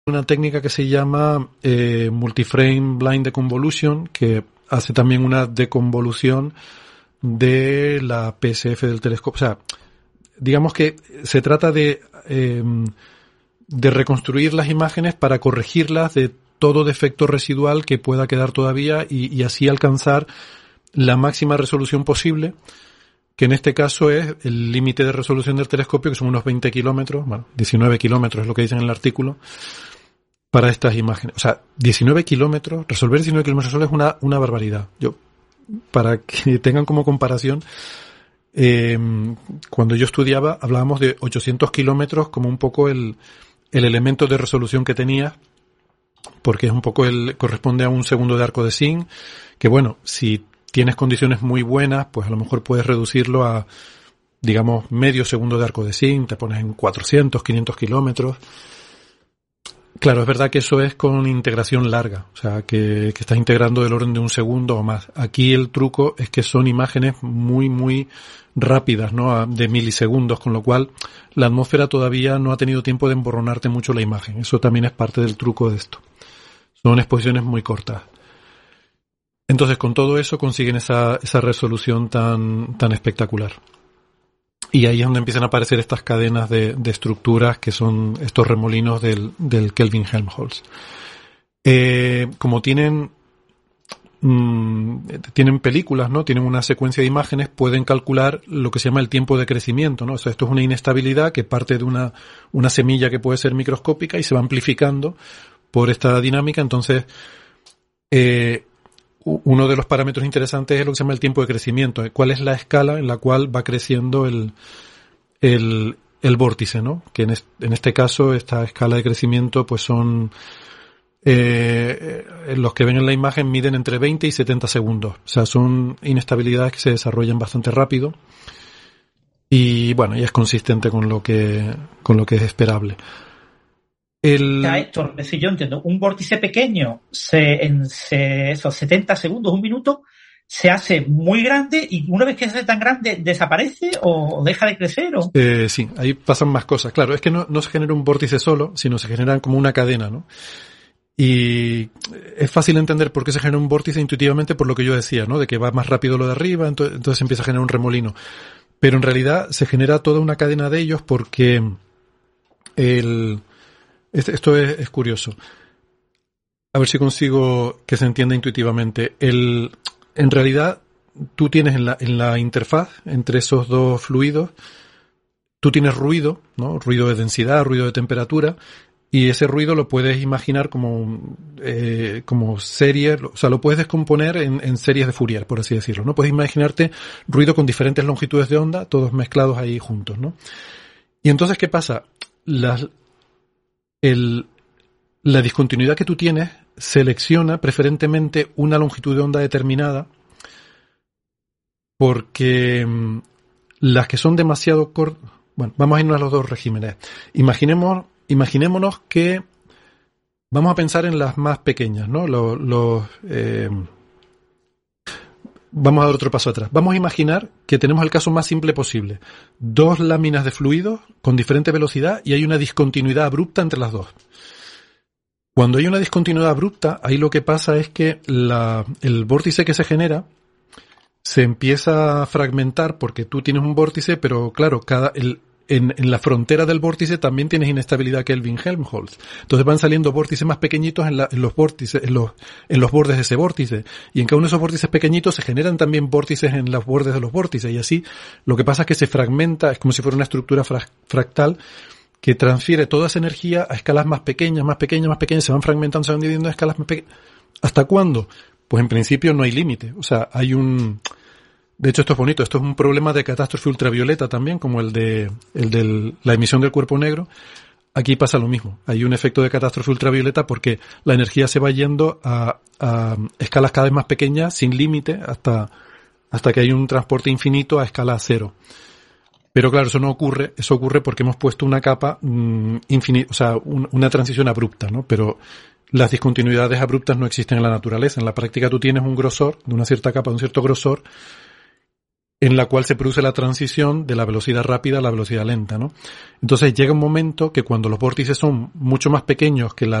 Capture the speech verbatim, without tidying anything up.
una técnica que se llama eh, Multiframe Blind Deconvolution, que hace también una deconvolución de la P S F del telescopio. O sea, digamos que se trata de, eh, de reconstruir las imágenes para corregirlas de todo defecto residual que pueda quedar todavía y, y así alcanzar la máxima resolución posible, que en este caso es el límite de resolución del telescopio, que son unos veinte kilómetros, bueno, diecinueve kilómetros es lo que dicen en el artículo, para estas imágenes. O sea, diecinueve kilómetros, resolver diecinueve kilómetros solo es una, una barbaridad. Yo, para que tengan como comparación, eh, cuando yo estudiaba hablábamos de ochocientos kilómetros como un poco el, el elemento de resolución que tenía, porque es un poco el, corresponde a un segundo de arco de zinc, que bueno, si tienes condiciones muy buenas, pues a lo mejor puedes reducirlo a, digamos, medio segundo de arco de zinc, te pones en cuatrocientos, quinientos kilómetros. Claro, es verdad que eso es con integración larga, o sea, que, que estás integrando del orden de un segundo o más. Aquí el truco es que son imágenes muy, muy rápidas, ¿no? De milisegundos, con lo cual la atmósfera todavía no ha tenido tiempo de emborronarte mucho la imagen. Eso también es parte del truco de esto. Son exposiciones muy cortas. Entonces, con todo eso consiguen esa, esa resolución tan, tan espectacular. Y ahí es donde empiezan a aparecer estas cadenas de, de estructuras que son estos remolinos del, del Kelvin-Helmholtz. Eh, como tienen, mmm, tienen películas, ¿no? Tienen una secuencia de imágenes, pueden calcular lo que se llama el tiempo de crecimiento, ¿no? O sea, esto es una inestabilidad que parte de una, una semilla que puede ser microscópica y se va amplificando por esta dinámica. Entonces, eh, uno de los parámetros interesantes es lo que se llama el tiempo de crecimiento. ¿Cuál es la escala en la cual va creciendo el, el, el vórtice, ¿no? Que en, es, en este caso, esta escala de crecimiento, pues son, eh, los que ven en la imagen miden entre veinte y setenta segundos. O sea, son inestabilidades que se desarrollan bastante rápido. Y bueno, y es consistente con lo que, con lo que es esperable. El... Ya, Héctor, si yo entiendo, un vórtice pequeño se, en se, esos setenta segundos, un minuto, se hace muy grande y una vez que se hace tan grande, ¿desaparece o deja de crecer? ¿O? Eh, sí, ahí pasan más cosas. Claro, es que no, no se genera un vórtice solo, sino se generan como una cadena, ¿no? Y es fácil entender por qué se genera un vórtice intuitivamente por lo que yo decía, ¿no? De que va más rápido lo de arriba, entonces, entonces empieza a generar un remolino. Pero en realidad se genera toda una cadena de ellos porque el... Esto es, es curioso. A ver si consigo que se entienda intuitivamente. El, en realidad, tú tienes en la, en la interfaz entre esos dos fluidos, tú tienes ruido, ¿no? Ruido de densidad, ruido de temperatura, y ese ruido lo puedes imaginar como, eh, como series, o sea, lo puedes descomponer en, en series de Fourier, por así decirlo, ¿no? Puedes imaginarte ruido con diferentes longitudes de onda, todos mezclados ahí juntos, ¿no? Y entonces, ¿qué pasa? Las, El, la discontinuidad que tú tienes selecciona preferentemente una longitud de onda determinada porque mmm, las que son demasiado cortas... Bueno, vamos a irnos a los dos regímenes. Imaginemos, imaginémonos que vamos a pensar en las más pequeñas, ¿no? Los, los, eh, vamos a dar otro paso atrás. Vamos a imaginar que tenemos el caso más simple posible. Dos láminas de fluido con diferente velocidad y hay una discontinuidad abrupta entre las dos. Cuando hay una discontinuidad abrupta, ahí lo que pasa es que la, el vórtice que se genera se empieza a fragmentar porque tú tienes un vórtice, pero claro, cada, el, en, en la frontera del vórtice también tienes inestabilidad Kelvin-Helmholtz. Entonces van saliendo vórtices más pequeñitos en, la, en los vórtices, en los, en los bordes de ese vórtice. Y en cada uno de esos vórtices pequeñitos se generan también vórtices en los bordes de los vórtices. Y así lo que pasa es que se fragmenta, es como si fuera una estructura fra- fractal que transfiere toda esa energía a escalas más pequeñas, más pequeñas, más pequeñas, se van fragmentando, se van dividiendo en escalas más pequeñas. ¿Hasta cuándo? Pues en principio no hay límite. O sea, hay un... De hecho, esto es bonito. Esto es un problema de catástrofe ultravioleta también, como el de el de la emisión del cuerpo negro. Aquí pasa lo mismo. Hay un efecto de catástrofe ultravioleta porque la energía se va yendo a, a escalas cada vez más pequeñas, sin límite, hasta, hasta que hay un transporte infinito a escala cero. Pero claro, eso no ocurre. Eso ocurre porque hemos puesto una capa mmm, infinita, o sea, un, una transición abrupta, ¿no? Pero las discontinuidades abruptas no existen en la naturaleza. En la práctica tú tienes un grosor, de una cierta capa, de un cierto grosor, en la cual se produce la transición de la velocidad rápida a la velocidad lenta, ¿no? Entonces llega un momento que cuando los vórtices son mucho más pequeños que la